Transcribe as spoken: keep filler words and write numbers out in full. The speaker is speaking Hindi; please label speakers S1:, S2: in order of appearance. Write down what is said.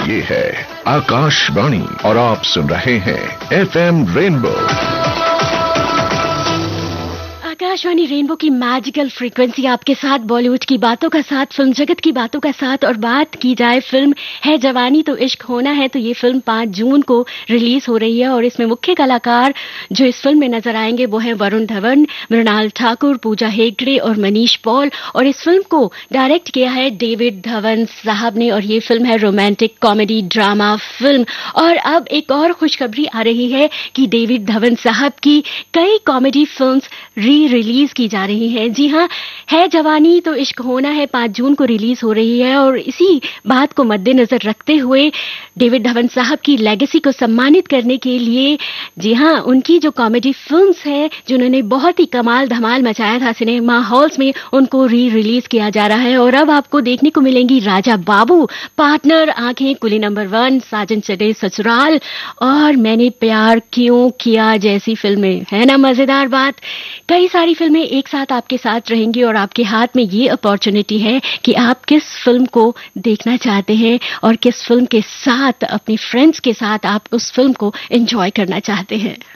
S1: ये है आकाशवाणी और आप सुन रहे हैं F M rainbow.
S2: Akashvani rainbow की मैजिकल फ्रीक्वेंसी आपके साथ, बॉलीवुड की बातों का साथ, फिल्म जगत की बातों का साथ। और बात की जाए फिल्म है जवानी तो इश्क होना है, तो ये फिल्म पाँच जून को रिलीज हो रही है और इसमें मुख्य कलाकार जो इस फिल्म में नजर आएंगे वो हैं वरुण धवन, मृणाल ठाकुर, पूजा हेगड़े और मनीष पॉल। और इस फिल्म को डायरेक्ट किया है डेविड धवन साहब ने और ये फिल्म है रोमांटिक कॉमेडी ड्रामा फिल्म। और अब एक और खुशखबरी आ रही है कि डेविड धवन साहब की कई कॉमेडी फिल्म्स री रिलीज की जा रही है। जी हाँ, है जवानी तो इश्क होना है पाँच जून को रिलीज हो रही है और इसी बात को मद्देनजर रखते हुए डेविड धवन साहब की लेगेसी को सम्मानित करने के लिए, जी हाँ, उनकी जो कॉमेडी फिल्म्स है जिन्होंने बहुत ही कमाल धमाल मचाया था सिनेमा हॉल्स में, उनको री रिलीज किया जा रहा है। और अब आपको देखने को मिलेंगी राजा बाबू, पार्टनर, आंखें, कुली नंबर वन, साजन चढ़े ससुराल और मैंने प्यार क्यों किया जैसी फिल्में। है ना मजेदार बात? कई सारी फिल्में एक साथ आपके साथ रहेंगी और आपके हाथ में ये अपॉर्चुनिटी है कि आप किस फिल्म को देखना चाहते हैं और किस फिल्म के साथ, अपने फ्रेंड्स के साथ आप उस फिल्म को एंजॉय करना चाहते हैं।